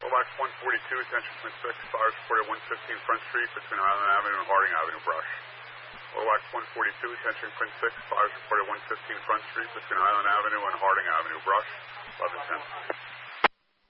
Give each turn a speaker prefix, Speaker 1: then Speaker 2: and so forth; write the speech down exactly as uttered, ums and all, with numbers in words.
Speaker 1: Wax one forty-two, attention twin six, fires reported one fifteen Front Street between Island Avenue and Harding Avenue, brush. Wax one forty-two, attention twin six, fires reported one fifteen Front Street between Island Avenue and Harding Avenue, brush. eleven ten.